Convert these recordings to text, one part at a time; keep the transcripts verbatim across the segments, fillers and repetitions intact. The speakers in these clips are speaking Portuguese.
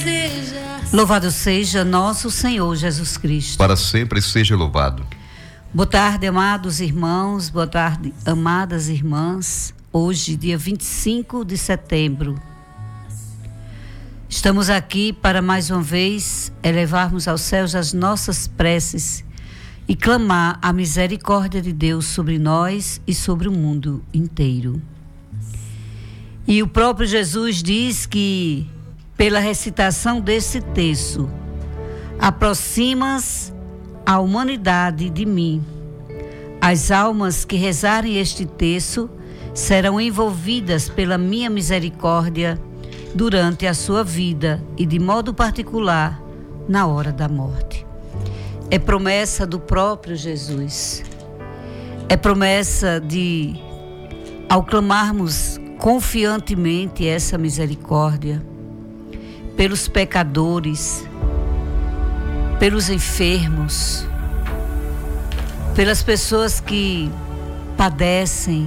Louvado seja nosso Senhor Jesus Cristo. Para sempre seja louvado. Boa tarde, amados irmãos, boa tarde, amadas irmãs. Hoje, dia vinte e cinco de setembro, estamos aqui para mais uma vez elevarmos aos céus as nossas preces e clamar a misericórdia de Deus sobre nós e sobre o mundo inteiro. E o próprio Jesus diz que, pela recitação desse texto, aproximas a humanidade de mim. As almas que rezarem este texto serão envolvidas pela minha misericórdia durante a sua vida e, de modo particular, na hora da morte. É promessa do próprio Jesus. É promessa de, ao clamarmos confiantemente essa misericórdia, pelos pecadores, pelos enfermos, pelas pessoas que padecem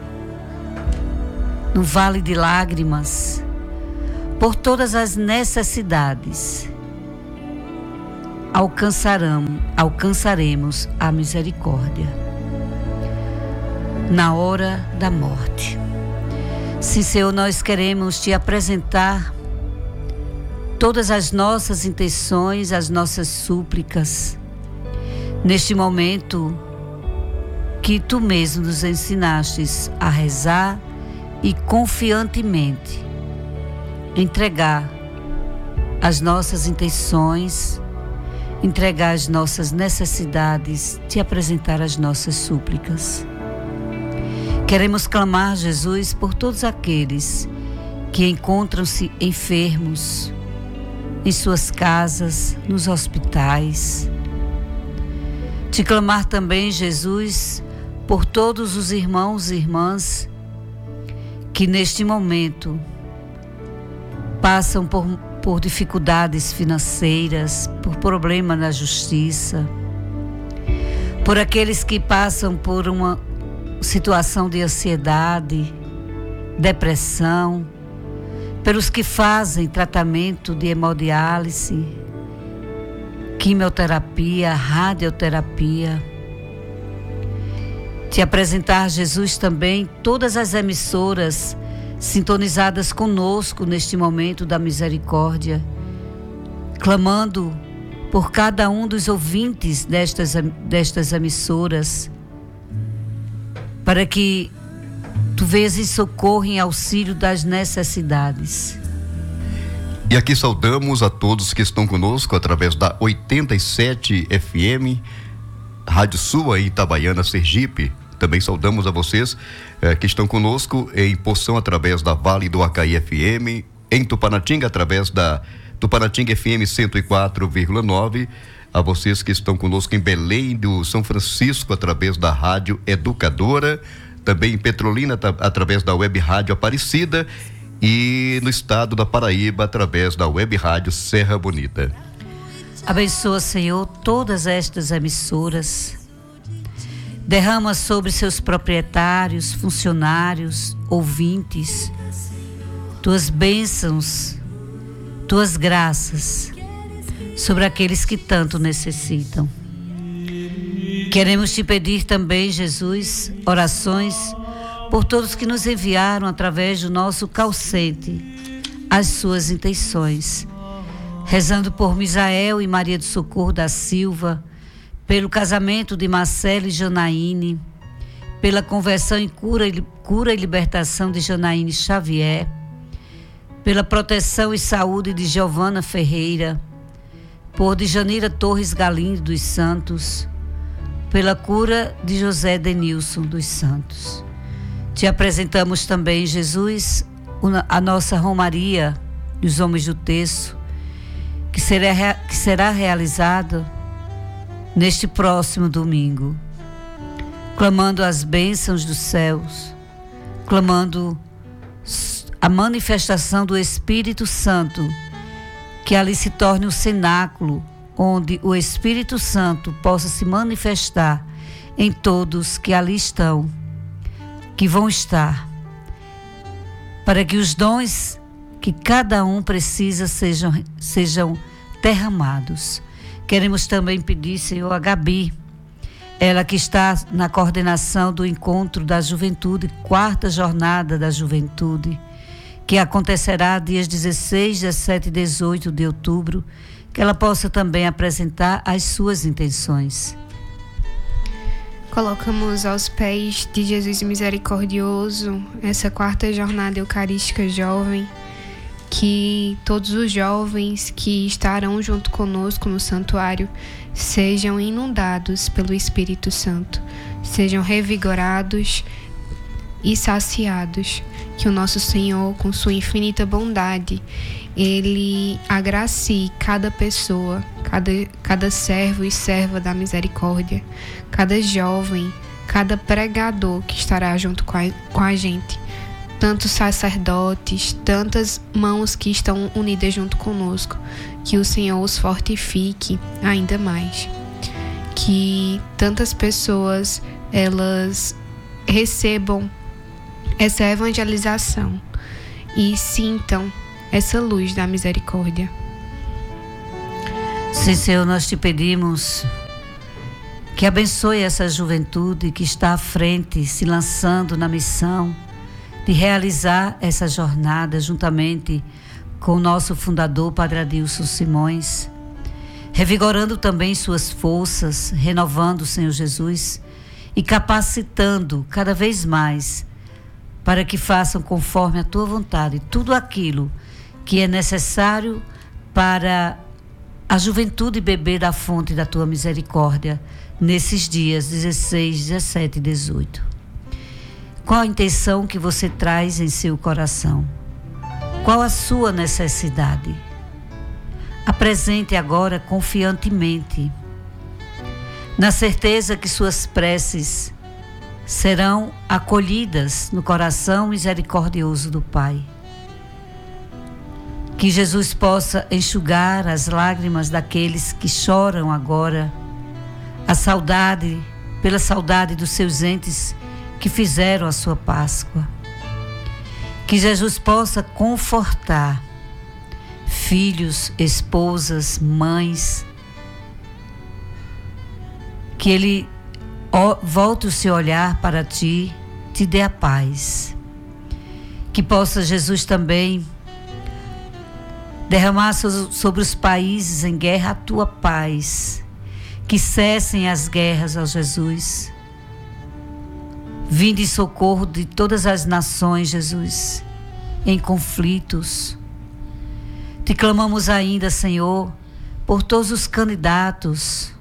no vale de lágrimas, por todas as necessidades, alcançarão, alcançaremos a misericórdia na hora da morte. Sim, Senhor, nós queremos te apresentar todas as nossas intenções, as nossas súplicas, neste momento que tu mesmo nos ensinastes a rezar e confiantemente entregar as nossas intenções, entregar as nossas necessidades, te apresentar as nossas súplicas. Queremos clamar, Jesus, por todos aqueles que encontram-se enfermos, em suas casas, nos hospitais. Te clamar também, Jesus, por todos os irmãos e irmãs que neste momento passam por, por dificuldades financeiras, por problemas na justiça, por aqueles que passam por uma situação de ansiedade, depressão, pelos que fazem tratamento de hemodiálise, quimioterapia, radioterapia. Te apresentar, Jesus, também todas as emissoras sintonizadas conosco neste momento da misericórdia, clamando por cada um dos ouvintes destas, destas emissoras, para que tu vês em socorro, em auxílio das necessidades. E aqui saudamos a todos que estão conosco através da oitenta e sete F M, Rádio Sul em Itabaiana, Sergipe. Também saudamos a vocês eh, que estão conosco em Poção através da Vale do Acaí F M, em Tupanatinga através da Tupanatinga F M cento e quatro vírgula nove, a vocês que estão conosco em Belém do São Francisco através da Rádio Educadora, também em Petrolina através da Web Rádio Aparecida e no estado da Paraíba através da Web Rádio Serra Bonita. Abençoa, Senhor, todas estas emissoras. Derrama sobre seus proprietários, funcionários, ouvintes, tuas bênçãos, tuas graças sobre aqueles que tanto necessitam. Queremos te pedir também, Jesus, orações por todos que nos enviaram através do nosso call center as suas intenções. Rezando por Misael e Maria do Socorro da Silva, pelo casamento de Marcelo e Janaíne, pela conversão em cura, cura e libertação de Janaíne Xavier, pela proteção e saúde de Giovana Ferreira, por Djanira Torres Galindo dos Santos, pela cura de José Denilson dos Santos. Te apresentamos também, Jesus, a nossa Romaria dos Homens do Terço, que será, que será realizada neste próximo domingo, clamando as bênçãos dos céus, clamando a manifestação do Espírito Santo, que ali se torne um cenáculo onde o Espírito Santo possa se manifestar em todos que ali estão, que vão estar, para que os dons que cada um precisa sejam, sejam derramados. Queremos também pedir, Senhor, a Gabi, ela que está na coordenação do encontro da juventude, quarta jornada da juventude, que acontecerá dias dezesseis, dezessete e dezoito de outubro, que ela possa também apresentar as suas intenções. Colocamos aos pés de Jesus misericordioso essa quarta jornada eucarística jovem, que todos os jovens que estarão junto conosco no santuário sejam inundados pelo Espírito Santo, sejam revigorados e saciados, que o nosso Senhor, com sua infinita bondade, Ele agracie cada pessoa, cada, cada servo e serva da misericórdia, cada jovem, cada pregador que estará junto com a, com a gente, tantos sacerdotes, tantas mãos que estão unidas junto conosco, que o Senhor os fortifique ainda mais, que tantas pessoas elas recebam essa evangelização e sintam essa luz da misericórdia. Sim, Senhor, nós te pedimos que abençoe essa juventude que está à frente, se lançando na missão de realizar essa jornada juntamente com o nosso fundador, Padre Adilson Simões, revigorando também suas forças, renovando, Senhor Jesus, e capacitando cada vez mais para que façam conforme a tua vontade tudo aquilo que é necessário para a juventude beber da fonte da tua misericórdia nesses dias dezesseis, dezessete e dezoito. Qual a intenção que você traz em seu coração? Qual a sua necessidade? Apresente agora confiantemente, na certeza que suas preces serão acolhidas no coração misericordioso do Pai. Que Jesus possa enxugar as lágrimas daqueles que choram agora, a saudade, pela saudade dos seus entes que fizeram a sua Páscoa. Que Jesus possa confortar filhos, esposas, mães, que Ele volte o seu olhar para ti, te dê a paz. Que possa Jesus também derramar sobre os países em guerra a tua paz. Que cessem as guerras, ó Jesus. Vinde em socorro de todas as nações, Jesus, em conflitos. Te clamamos ainda, Senhor, por todos os candidatos,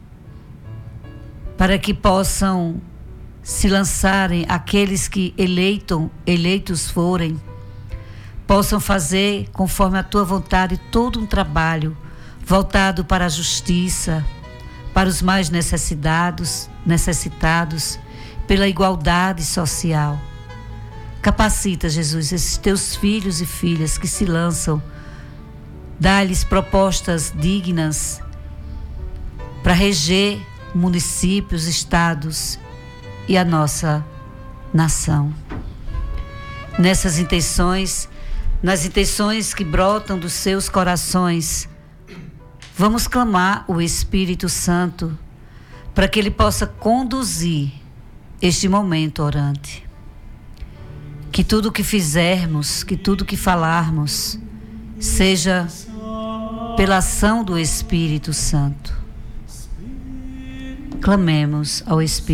para que possam se lançarem, aqueles que eleitam, eleitos forem, possam fazer conforme a tua vontade todo um trabalho voltado para a justiça, para os mais necessitados, necessitados, pela igualdade social. Capacita, Jesus, esses teus filhos e filhas que se lançam, dá-lhes propostas dignas para reger municípios, estados e a nossa nação. Nessas intenções, nas intenções que brotam dos seus corações, vamos clamar o Espírito Santo para que Ele possa conduzir este momento orante. Que tudo que fizermos, que tudo que falarmos, seja pela ação do Espírito Santo. Clamemos ao Espírito